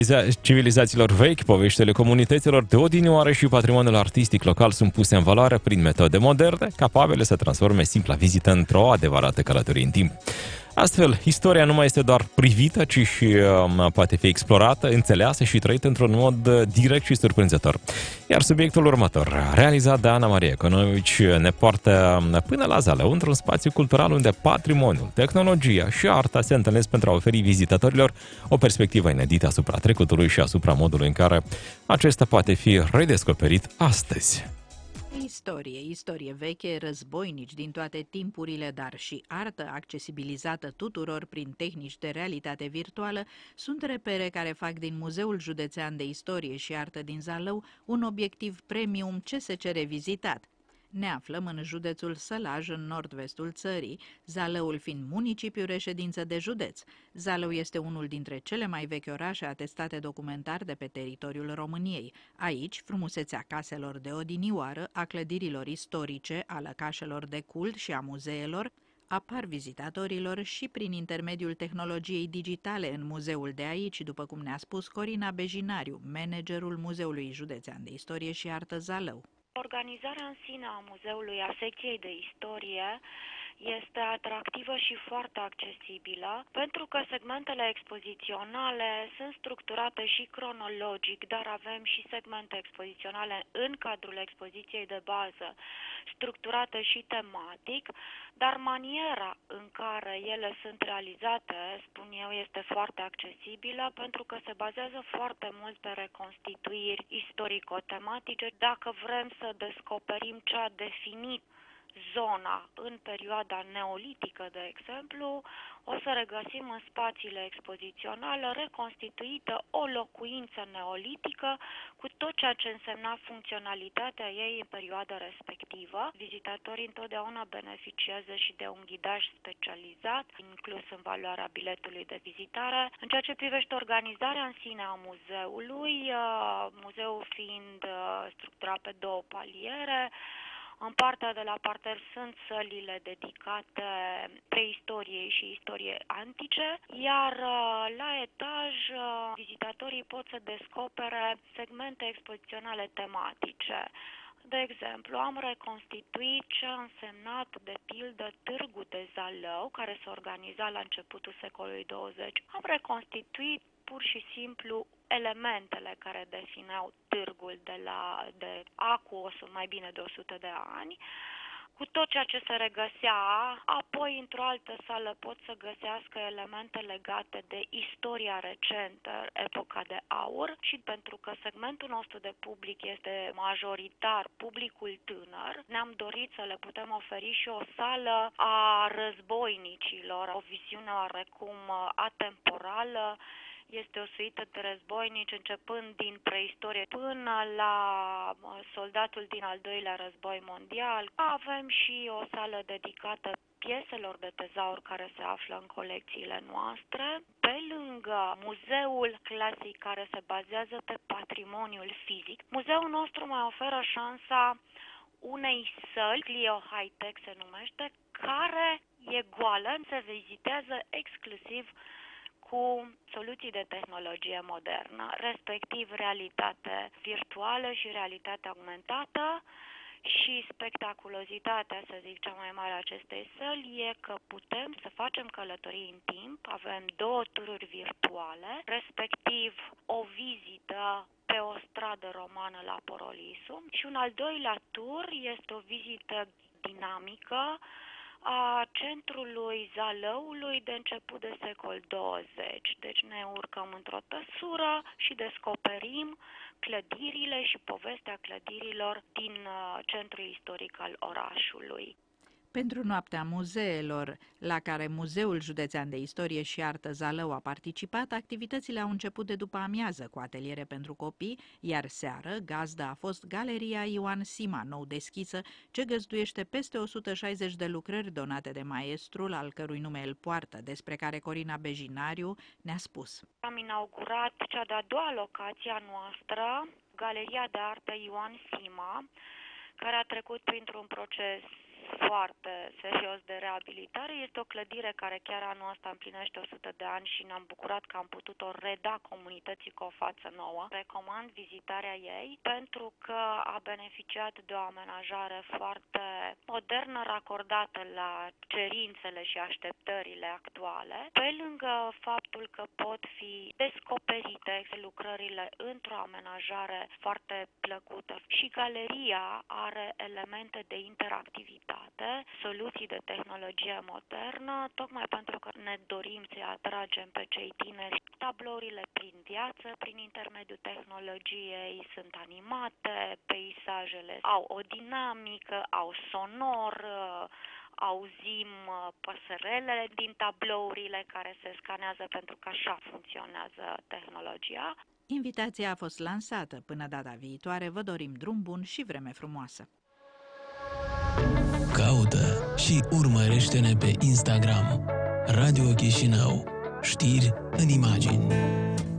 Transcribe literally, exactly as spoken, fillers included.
Civilizațiilor vechi, poveștile comunităților de odinioară și patrimoniul artistic local sunt puse în valoare prin metode moderne, capabile să transforme simpla vizită într-o adevărată călătorie în timp. Astfel, istoria nu mai este doar privită, ci și uh, poate fi explorată, înțeleasă și trăită într-un mod direct și surprinzător. Iar subiectul următor, realizat de Ana Maria Economici, ne poartă până la Zalău, într-un spațiu cultural unde patrimoniul, tehnologia și arta se întâlnesc pentru a oferi vizitatorilor o perspectivă inedită asupra trecutului și asupra modului în care acesta poate fi redescoperit astăzi. Istorie, istorie veche, războinici din toate timpurile, dar și artă accesibilizată tuturor prin tehnici de realitate virtuală, sunt repere care fac din Muzeul Județean de Istorie și Artă din Zalău un obiectiv premium ce se cere vizitat. Ne aflăm în județul Sălaj, în nord-vestul țării, Zalăul fiind municipiul reședință de județ. Zalău este unul dintre cele mai vechi orașe atestate documentar de pe teritoriul României. Aici, frumusețea caselor de odinioară, a clădirilor istorice, a lăcașelor de cult și a muzeelor, apar vizitatorilor și prin intermediul tehnologiei digitale în muzeul de aici, după cum ne-a spus Corina Bejinariu, managerul Muzeului Județean de Istorie și Artă Zalău. Organizarea în sine a muzeului, a secției de istorie, este atractivă și foarte accesibilă, pentru că segmentele expoziționale sunt structurate și cronologic, dar avem și segmente expoziționale în cadrul expoziției de bază, structurate și tematic, dar maniera în care ele sunt realizate, spun eu, este foarte accesibilă, pentru că se bazează foarte mult pe reconstituiri istorico-tematice. Dacă vrem să descoperim ce a definit zona în perioada neolitică, de exemplu, o să regăsim în spațiile expoziționale reconstituită o locuință neolitică cu tot ceea ce însemna funcționalitatea ei în perioada respectivă. Vizitatorii întotdeauna beneficiază și de un ghidaj specializat, inclus în valoarea biletului de vizitare. În ceea ce privește organizarea în sine a muzeului, muzeul fiind structurat pe două paliere, în partea de la parter sunt sălile dedicate preistoriei și istoriei antice, iar la etaj vizitatorii pot să descopere segmente expoziționale tematice. De exemplu, am reconstituit ce a însemnat, de pildă, Târgul de Zalău, care s-a organizat la începutul secolului douăzeci. Am reconstituit pur și simplu elementele care defineau târgul de la de acu mai bine de o sută de ani, cu tot ceea ce se regăsea. Apoi, într-o altă sală pot să găsească elemente legate de istoria recentă, epoca de aur, și pentru că segmentul nostru de public este majoritar publicul tânăr, ne-am dorit să le putem oferi și o sală a războinicilor, o viziune oarecum atemporală. Este o suită de războinici începând din preistorie până la soldatul din al doilea război mondial. Avem și o sală dedicată pieselor de tezaur care se află în colecțiile noastre. Pe lângă muzeul clasic care se bazează pe patrimoniul fizic, muzeul nostru mai oferă șansa unei săli, Clio High Tech se numește, care e goală, se vizitează exclusiv cu soluții de tehnologie modernă, respectiv realitate virtuală și realitate augmentată. Și spectaculozitatea, să zic, cea mai mare a acestei săli e că putem să facem călătorii în timp. Avem două tururi virtuale, respectiv o vizită pe o stradă romană la Porolisu și un al doilea tur este o vizită dinamică a centrului Zalăului de început de secol douăzeci. Deci ne urcăm într-o tăsură și descoperim clădirile și povestea clădirilor din centrul istoric al orașului. Pentru Noaptea Muzeelor, la care Muzeul Județean de Istorie și Artă Zalău a participat, activitățile au început de după amiază cu ateliere pentru copii, iar seară gazdă a fost Galeria Ioan Sima, nou deschisă, ce găzduiește peste o sută șaizeci de lucrări donate de maestrul, al cărui nume îl poartă, despre care Corina Bejinariu ne-a spus. Am inaugurat cea de-a doua locație a noastră, Galeria de Artă Ioan Sima, care a trecut printr-un proces foarte serios de reabilitare. Este o clădire care chiar anul ăsta împlinește o sută de ani și ne-am bucurat că am putut-o reda comunității cu o față nouă. Recomand vizitarea ei pentru că a beneficiat de o amenajare foarte modernă, racordată la cerințele și așteptările actuale, pe lângă faptul că pot fi descoperite lucrările într-o amenajare foarte plăcută. Și galeria are elemente de interactivitate, soluții de tehnologie modernă, tocmai pentru că ne dorim să-i atragem pe cei tineri. Tablourile prin viață, prin intermediul tehnologiei, sunt animate, peisajele au o dinamică, au sonor, auzim păsărelele din tablourile care se scanează, pentru că așa funcționează tehnologia. Invitația a fost lansată. Până data viitoare vă dorim drum bun și vreme frumoasă. Caută și urmărește-ne pe Instagram. Radio Chișinău. Știri în imagini.